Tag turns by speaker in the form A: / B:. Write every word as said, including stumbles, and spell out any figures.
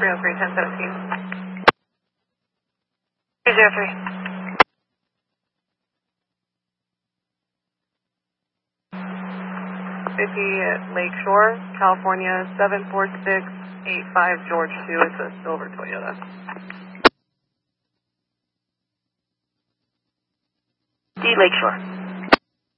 A: three oh three, ten seventeen. three zero three. fifty Lakeshore, California, seven four six eight five George two. It's a silver Toyota.
B: D Lakeshore.